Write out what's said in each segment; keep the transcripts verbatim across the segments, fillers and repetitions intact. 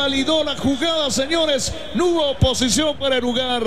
validó la jugada, señores. No hubo oposición para el lugar.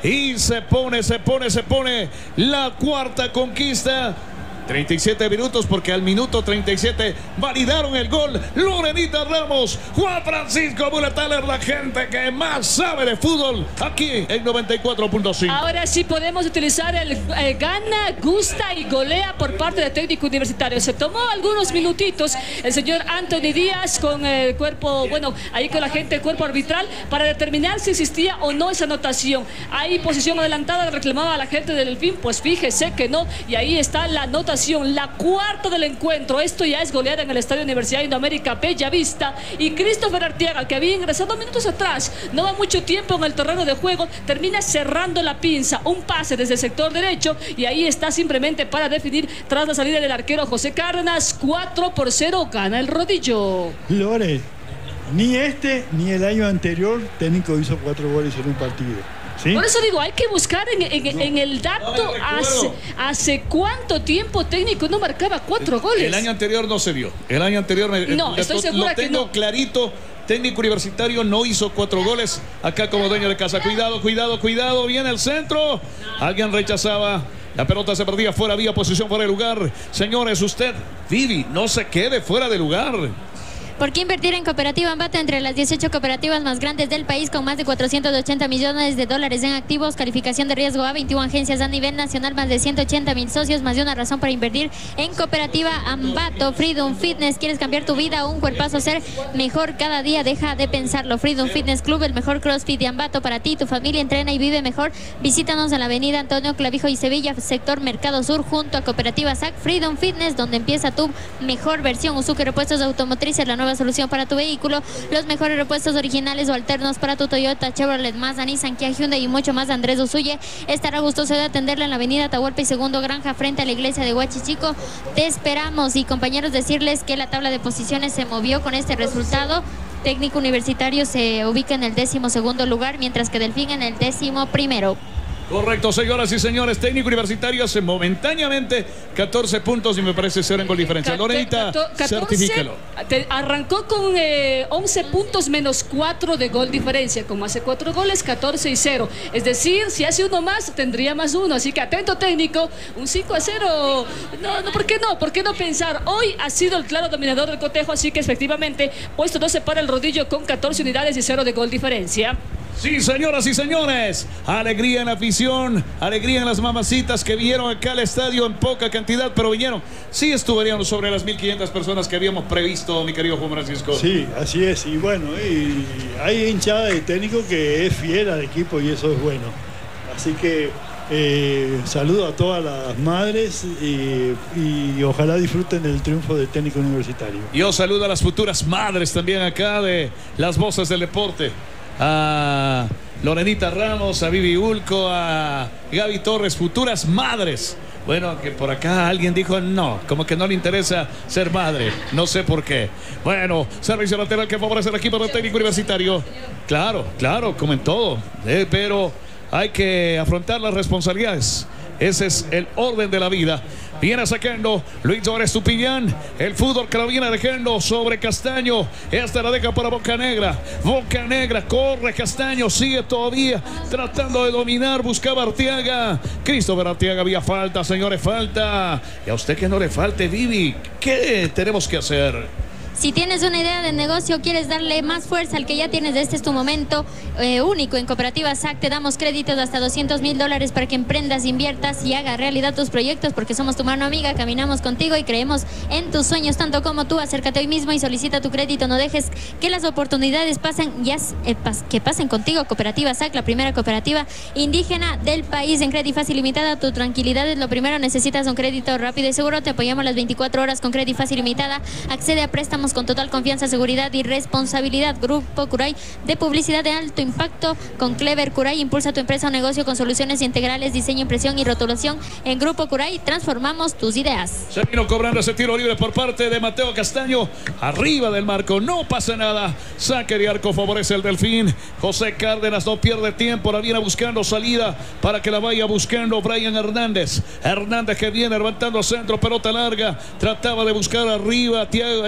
Y se pone, se pone, se pone la cuarta conquista. treinta y siete minutos, porque al minuto treinta y siete validaron el gol. Lorenita Ramos, Juan Francisco Buletaler, la gente que más sabe de fútbol aquí en noventa y cuatro punto cinco. Ahora sí podemos utilizar el eh, gana, gusta y golea por parte del técnico universitario. Se tomó algunos minutitos el señor Anthony Díaz con el cuerpo, bueno, ahí con la gente del cuerpo arbitral para determinar si existía o no esa anotación. Hay posición adelantada, reclamaba a la gente del Delfín, pues fíjese que no, y ahí está la anotación. La cuarta del encuentro. Esto ya es goleada en el Estadio Universidad de Indoamérica Bellavista. Y Christopher Arteaga, que había ingresado minutos atrás, no va mucho tiempo en el terreno de juego, termina cerrando la pinza. Un pase desde el sector derecho y ahí está simplemente para definir tras la salida del arquero José Cárdenas. cuatro por cero gana el Rodillo. Lore, ni este ni el año anterior técnico hizo cuatro goles en un partido. ¿Sí? Por eso digo, hay que buscar en, en, no, en el dato no hace, hace cuánto tiempo técnico no marcaba cuatro el, goles. El año anterior no se vio. El año anterior me, no, le, estoy segura lo tengo que no. clarito. Técnico universitario no hizo cuatro goles. Acá como dueño de casa. Cuidado, cuidado, cuidado. Viene el centro. Alguien rechazaba. La pelota se perdía fuera. Había posición fuera de lugar. Señores, usted, Vivi, no se quede fuera de lugar. ¿Por qué invertir en Cooperativa Ambato, entre las dieciocho cooperativas más grandes del país, con más de cuatrocientos ochenta millones de dólares en activos, calificación de riesgo A, veintiuna agencias a nivel nacional, más de ciento ochenta mil socios, más de una razón para invertir en Cooperativa Ambato? Freedom Fitness, ¿quieres cambiar tu vida o un cuerpazo ser mejor cada día? Deja de pensarlo. Freedom Fitness Club, el mejor CrossFit de Ambato para ti, tu familia. Entrena y vive mejor. Visítanos en la avenida Antonio Clavijo y Sevilla, sector Mercado Sur, junto a Cooperativa S A C. Freedom Fitness, donde empieza tu mejor versión. Usuque Repuestos Automotrices, la nueva solución para tu vehículo, los mejores repuestos originales o alternos para tu Toyota, Chevrolet, Mazda, Nissan, Kia, Hyundai y mucho más. Andrés Usuye estará gustoso de atenderla en la avenida Atahualpa y Segundo Granja, frente a la iglesia de Huachichico. Te esperamos. Y compañeros, decirles que la tabla de posiciones se movió con este resultado. Técnico Universitario se ubica en el décimo segundo lugar, mientras que Delfín en el décimo primero. Correcto, señoras y señores. Técnico Universitario hace momentáneamente catorce puntos y me parece ser en gol diferencia. Lorenita, certifícalo. Arrancó con eh, once puntos menos cuatro de gol diferencia. Como hace cuatro goles, catorce y cero. Es decir, si hace uno más, tendría más uno. Así que atento, técnico. Un cinco a cero. No, no, ¿por qué no? ¿Por qué no pensar? Hoy ha sido el claro dominador del cotejo. Así que efectivamente, puesto doce para el Rodillo con catorce unidades y cero de gol diferencia. Sí, señoras y señores, alegría en la afición, alegría en las mamacitas que vinieron acá al estadio en poca cantidad, pero vinieron. Sí, estuvieron sobre las mil quinientas personas que habíamos previsto, mi querido Juan Francisco. Sí, así es, y bueno, y hay hinchada de técnico que es fiel al equipo y eso es bueno. Así que eh, saludo a todas las madres y, y ojalá disfruten del triunfo del técnico universitario. Yo saludo a las futuras madres también acá de las voces del deporte. A Lorenita Ramos, a Vivi Ulco, a Gaby Torres, futuras madres. Bueno, que por acá alguien dijo no, como que no le interesa ser madre, no sé por qué. Bueno, servicio lateral que favorece al equipo del técnico universitario. Claro, claro, como en todo, eh, pero hay que afrontar las responsabilidades. Ese es el orden de la vida. Viene sacando Luis Torres Tupiñán. El fútbol que la viene dejando sobre Castaño. Esta la deja para Bocanegra. Bocanegra, corre Castaño. Sigue todavía tratando de dominar. Buscaba Arteaga. Christopher Arteaga, había falta, señores, falta. Y a usted que no le falte, Vivi, ¿qué tenemos que hacer? Si tienes una idea de negocio, quieres darle más fuerza al que ya tienes, este es tu momento eh, único. En Cooperativa S A C te damos créditos de hasta doscientos mil dólares para que emprendas, inviertas y hagas realidad tus proyectos, porque somos tu mano amiga, caminamos contigo y creemos en tus sueños tanto como tú. Acércate hoy mismo y solicita tu crédito. No dejes que las oportunidades pasen, ya, eh, pas, que pasen contigo. Cooperativa S A C, la primera cooperativa indígena del país. En Credit Fácil Limitada, tu tranquilidad es lo primero. Necesitas un crédito rápido y seguro. Te apoyamos las veinticuatro horas con Credit Fácil Limitada. Accede a préstamos con total confianza, seguridad y responsabilidad. Grupo Curay, de publicidad de alto impacto con Clever Curay. Impulsa tu empresa o negocio con soluciones integrales, diseño, impresión y rotulación. En Grupo Curay transformamos tus ideas. Se vino cobrando ese tiro libre por parte de Mateo Castaño, arriba del marco, no pasa nada. Saque de arco favorece el Delfín. José Cárdenas no pierde tiempo, la viene buscando salida para que la vaya buscando Brian Hernández. Hernández que viene levantando centro, pelota larga, trataba de buscar arriba Thiago, el, el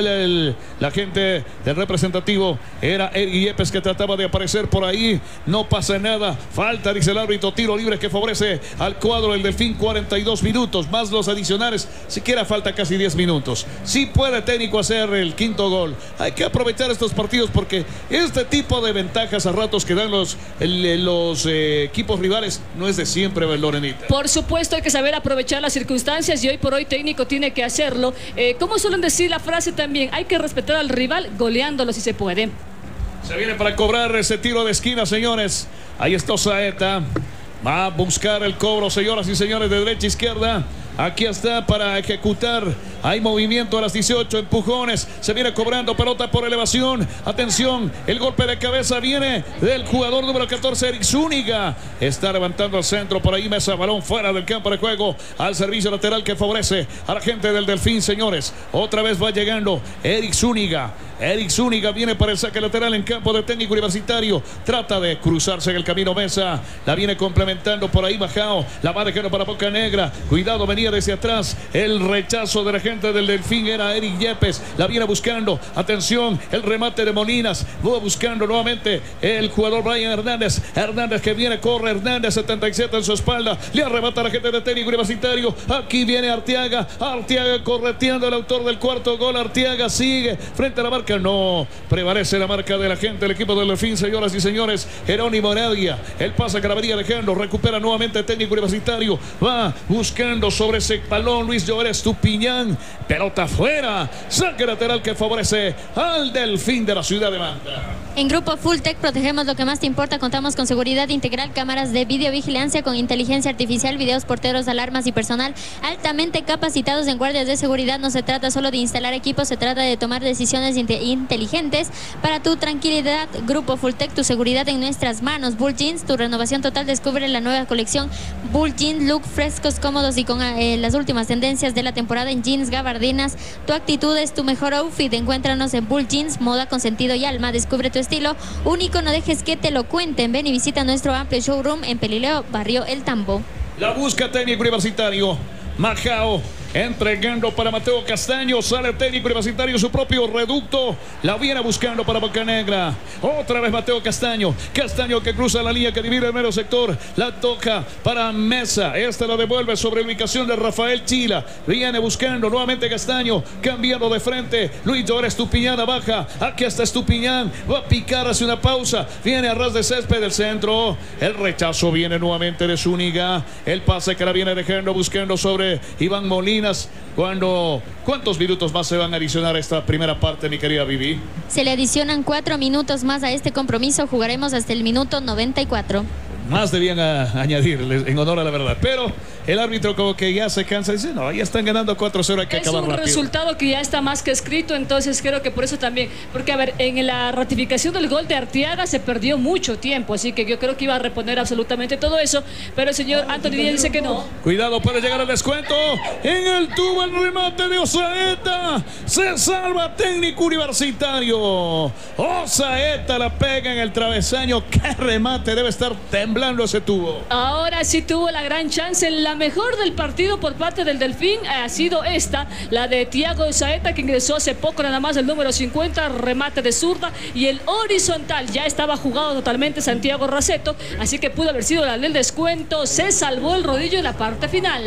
el, la gente del representativo era Eric Yepes, que trataba de aparecer por ahí. No pasa nada. Falta, dice el árbitro, tiro libre que favorece al cuadro del Delfín. Cuarenta y dos minutos, más los adicionales. Siquiera falta casi diez minutos. Sí puede el técnico hacer el quinto gol. Hay que aprovechar estos partidos porque este tipo de ventajas a ratos que dan los, el, los eh, equipos rivales no es de siempre, Lorenita. Por supuesto, hay que saber aprovechar las circunstancias y hoy por hoy técnico tiene que hacerlo. Eh, como suelen decir la frase también, hay que respetar al rival goleándolo si se puede. Se viene para cobrar ese tiro de esquina, señores. Ahí está Saeta. Va a buscar el cobro, señoras y señores, de derecha a izquierda. Aquí está para ejecutar. Hay movimiento a las dieciocho, empujones. Se viene cobrando pelota por elevación. Atención, el golpe de cabeza viene del jugador número catorce, Eric Zúñiga. Está levantando el centro por ahí, Mesa, balón fuera del campo de juego. Al servicio lateral que favorece a la gente del Delfín, señores. Otra vez va llegando Eric Zúñiga. Eric Zúñiga viene para el saque lateral en campo de técnico universitario. Trata de cruzarse en el camino Mesa. La viene complementando por ahí Majao. La va dejando para Boca Negra. Cuidado, venía desde atrás. El rechazo de la gente del Delfín era Eric Yepes. La viene buscando. Atención, el remate de Molinas. Va buscando nuevamente el jugador Brian Hernández. Hernández que viene, corre Hernández, setenta y siete en su espalda. Le arrebata a la gente de técnico universitario. Aquí viene Arteaga. Arteaga correteando el autor del cuarto gol. Arteaga sigue frente a la marca. No prevalece la marca de la gente del equipo del Delfín, señoras y señores. Jerónimo Heredia, el pase que la venía dejando, recupera nuevamente el técnico universitario, va buscando sobre ese balón Luis Joel Estupiñán, pelota afuera, saque lateral que favorece al Delfín de la ciudad de Manta. En Grupo Fulltech protegemos lo que más te importa. Contamos con seguridad integral, cámaras de videovigilancia con inteligencia artificial, videos, porteros, alarmas y personal altamente capacitados en guardias de seguridad. No se trata solo de instalar equipos, se trata de tomar decisiones inteligentes para tu tranquilidad. Grupo Fulltech, tu seguridad en nuestras manos. Bull Jeans, tu renovación total. Descubre la nueva colección Bull Jeans, look frescos, cómodos y con eh, las últimas tendencias de la temporada en jeans, gabardinas. Tu actitud es tu mejor outfit. Encuéntranos en Bull Jeans, moda con sentido y alma. Descubre tu estilo único, no dejes que te lo cuenten. Ven y visita nuestro amplio showroom en Pelileo, barrio El Tambo. La busca técnico universitario. Majao entregando para Mateo Castaño. Sale el técnico universitario, su propio reducto. La viene buscando para Boca Negra. Otra vez Mateo Castaño. Castaño que cruza la línea que divide el medio sector. La toca para Mesa. Esta la devuelve sobre ubicación de Rafael Chila. Viene buscando nuevamente Castaño. Cambiando de frente. Luis Joel Estupiñán baja. Aquí está Estupiñán. Va a picar hacia una pausa. Viene a ras de césped del centro. El rechazo viene nuevamente de Zúñiga. El pase que la viene dejando buscando sobre Iván Molina. Cuando, ¿cuántos minutos más se van a adicionar a esta primera parte, mi querida Vivi? Se le adicionan cuatro minutos más a este compromiso. Jugaremos hasta el minuto noventa y cuatro. Más debían a, añadirles en honor a la verdad, pero el árbitro como que ya se cansa y dice, no, ya están ganando cuatro cero, hay que acabar rápido. Es un resultado que ya está más que escrito, entonces creo que por eso también, porque a ver, en la ratificación del gol de Arteaga se perdió mucho tiempo, así que yo creo que iba a reponer absolutamente todo eso, pero el señor Anthony Díaz dice que no. Cuidado, puede llegar al descuento, en el tubo el remate de Osaeta, se salva técnico universitario, Osaeta la pega en el travesaño, qué remate, debe estar temblando ese tubo. Ahora sí tuvo la gran chance, en la mejor del partido por parte del Delfín ha sido esta, la de Thiago Saeta, que ingresó hace poco nada más el número cincuenta, remate de zurda, y el horizontal ya estaba jugado totalmente Santiago Raceto, así que pudo haber sido la del descuento, se salvó el rodillo en la parte final.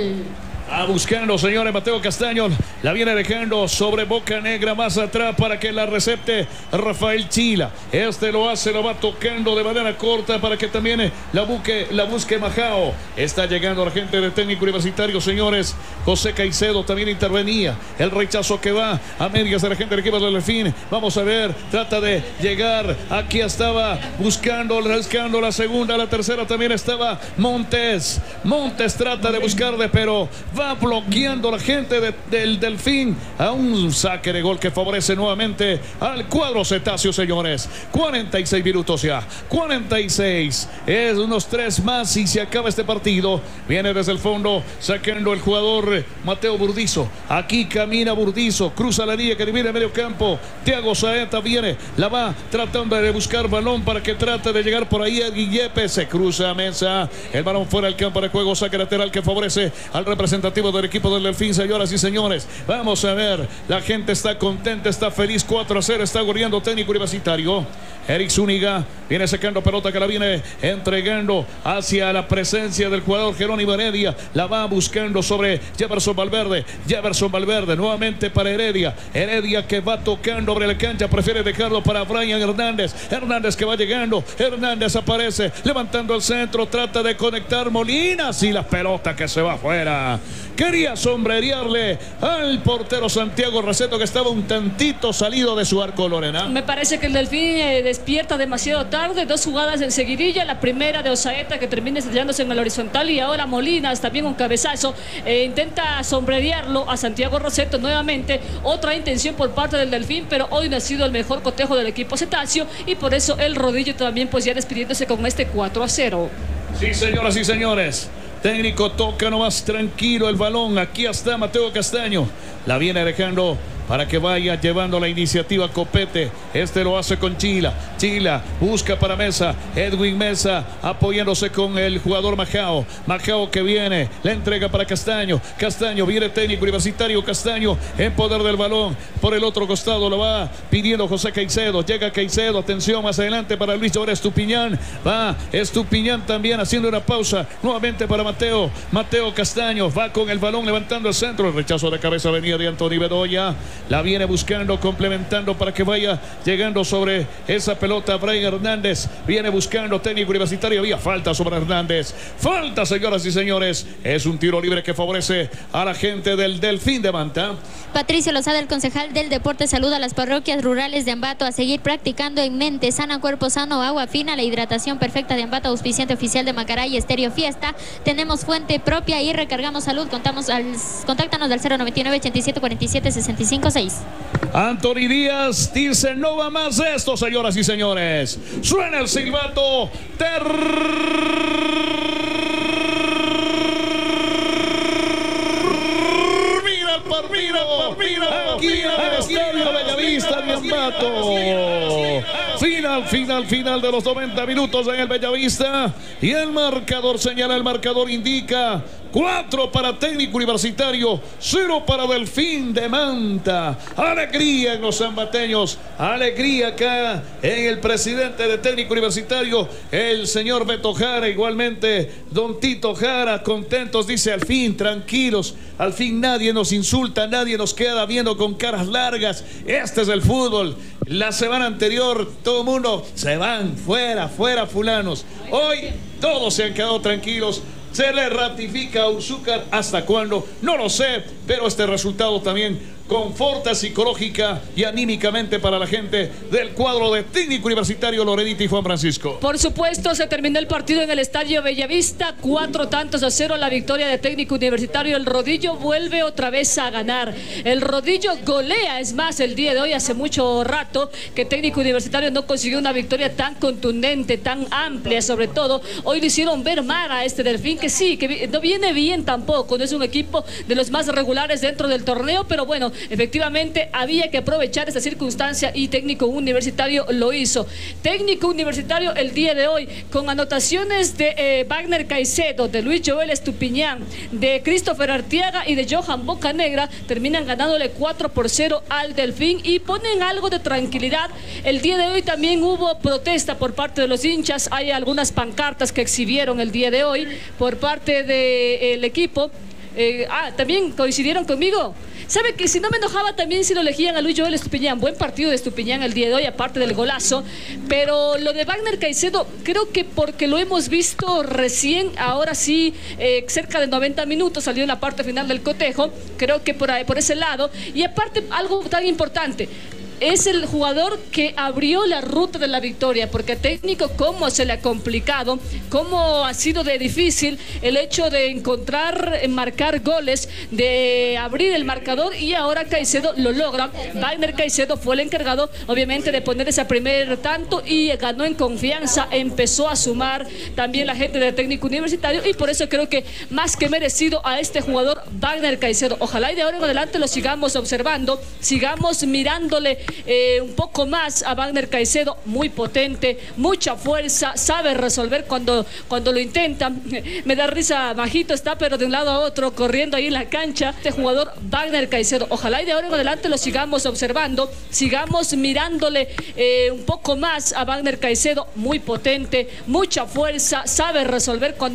A buscando, señores, Mateo Castaño la viene dejando sobre Boca Negra más atrás para que la recepte Rafael Chila. Este lo hace, lo va tocando de manera corta para que también la busque, la busque Majao. Está llegando la gente del técnico universitario, señores. José Caicedo también intervenía. El rechazo que va a medias de la gente del equipo del Delfín. Vamos a ver, trata de llegar. Aquí estaba buscando, buscando la segunda, la tercera también estaba Montes. Montes trata de buscarle, pero va bloqueando la gente de, del Delfín a un saque de gol que favorece nuevamente al cuadro cetáceo, señores. cuarenta y seis minutos ya, cuarenta y seis, es unos tres más y se acaba este partido. Viene desde el fondo sacando el jugador Mateo Burdizo. Aquí camina Burdizo, cruza la línea que divide el medio campo. Thiago Saeta viene, la va tratando de buscar balón para que trate de llegar por ahí a Guillepe. Se cruza a Mesa, el balón fuera del campo de juego, saque lateral que favorece al representativo del equipo del Delfín, señoras y señores. Vamos a ver, la gente está contenta, está feliz. Cuatro a cero está goleando Técnico Universitario. Eric Zúñiga viene sacando pelota que la viene entregando hacia la presencia del jugador Jerónimo Heredia. La va buscando sobre Jefferson Valverde. Jefferson Valverde nuevamente para Heredia. Heredia que va tocando sobre la cancha. Prefiere dejarlo para Brian Hernández. Hernández que va llegando. Hernández aparece levantando el centro. Trata de conectar Molinas y la pelota que se va afuera. Quería sombrerearle al portero Santiago Raceto, que estaba un tantito salido de su arco, Lorena. Me parece que el Delfín eh, despierta demasiado tarde. Dos jugadas en seguidilla. La primera de Osaeta que termina estrellándose en el horizontal, y ahora Molinas también un cabezazo. Eh, intenta sombrerearlo a Santiago Raceto nuevamente. Otra intención por parte del Delfín, pero hoy no ha sido el mejor cotejo del equipo cetáceo, y por eso el Rodillo también pues ya despidiéndose con este cuatro a cero. Sí, señoras y señores. Técnico toca nomás tranquilo el balón. Aquí está Mateo Castaño. La viene dejando para que vaya llevando la iniciativa Copete. Este lo hace con Chila. Chila busca para Mesa. Edwin Mesa apoyándose con el jugador Majao. Majao que viene. La entrega para Castaño. Castaño viene Técnico Universitario. Castaño en poder del balón. Por el otro costado lo va pidiendo José Caicedo. Llega Caicedo. Atención más adelante para Luis Llora Estupiñán. Va Estupiñán también haciendo una pausa. Nuevamente para Mateo. Mateo Castaño va con el balón levantando el centro. El rechazo de cabeza venía de Anthony Bedoya. La viene buscando, complementando para que vaya llegando sobre esa pelota. Brian Hernández viene buscando Técnico Universitario. Había falta sobre Hernández. Falta, señoras y señores. Es un tiro libre que favorece a la gente del Delfín de Manta. Patricio Lozada, el concejal del deporte, saluda a las parroquias rurales de Ambato a seguir practicando en mente sana, cuerpo sano, agua fina, la hidratación perfecta de Ambato, auspiciante oficial de Macaray Estéreo Fiesta. Tenemos fuente propia y recargamos salud. Contamos al, contáctanos al cero noventa y nueve, ochenta y siete, cuarenta y siete, sesenta y cinco seis. Anthony Díaz dice: no va más de esto, señoras y señores. Suena el silbato. Termina el partido. Aquí en el Estadio Bellavista de Ambato. Final, final, final de los noventa minutos en el Bellavista. Y el marcador señala, el marcador indica cuatro para Técnico Universitario, cero para Delfín de Manta. Alegría en los zambateños, alegría acá en el presidente de Técnico Universitario, el señor Beto Jara, igualmente don Tito Jara, contentos, dice: al fin, tranquilos, al fin nadie nos insulta, nadie nos queda viendo con caras largas. Este es el fútbol. La semana anterior todo el mundo se van, fuera, fuera fulanos. Hoy todos se han quedado tranquilos. Se le ratifica a Urzúcar. ¿Hasta cuándo? No lo sé, pero este resultado también conforta psicológica y anímicamente para la gente del cuadro de Técnico Universitario, Lorenita y Juan Francisco. Por supuesto, se terminó el partido en el Estadio Bellavista, cuatro tantos a cero la victoria de Técnico Universitario. El Rodillo vuelve otra vez a ganar. El Rodillo golea, es más, el día de hoy hace mucho rato que Técnico Universitario no consiguió una victoria tan contundente, tan amplia, sobre todo. Hoy lo hicieron ver mal a este Delfín, que sí, que no viene bien tampoco, no es un equipo de los más regulares dentro del torneo, pero bueno, efectivamente había que aprovechar esta circunstancia y Técnico Universitario lo hizo. Técnico Universitario el día de hoy con anotaciones de eh, Wagner Caicedo, de Luis Joel Estupiñán, de Christopher Arteaga y de Johan Bocanegra, terminan ganándole cuatro por cero al Delfín y ponen algo de tranquilidad. El día de hoy también hubo protesta por parte de los hinchas, hay algunas pancartas que exhibieron el día de hoy por parte del equipo. Eh, ah, también coincidieron conmigo. ¿Sabe que si no me enojaba también si lo elegían a Luis Joel Estupiñán? Buen partido de Estupiñán el día de hoy, aparte del golazo. Pero lo de Wagner Caicedo, creo que porque lo hemos visto recién, ahora sí, eh, cerca de noventa minutos, salió en la parte final del cotejo. Creo que por, ahí, por ese lado. Y aparte, algo tan importante, es el jugador que abrió la ruta de la victoria, porque técnico cómo se le ha complicado, cómo ha sido de difícil el hecho de encontrar, marcar goles, de abrir el marcador, y ahora Caicedo lo logra. Wagner Caicedo fue el encargado, obviamente, de poner ese primer tanto y ganó en confianza, empezó a sumar también la gente del Técnico Universitario, y por eso creo que más que merecido a este jugador Wagner Caicedo. Ojalá y de ahora en adelante lo sigamos observando, sigamos mirándole eh, un poco más a Wagner Caicedo, muy potente, mucha fuerza, sabe resolver cuando, cuando lo intenta. Me da risa, Majito está pero de un lado a otro, corriendo ahí en la cancha. Este jugador Wagner Caicedo, ojalá y de ahora en adelante lo sigamos observando, sigamos mirándole eh, un poco más a Wagner Caicedo, muy potente, mucha fuerza, sabe resolver cuando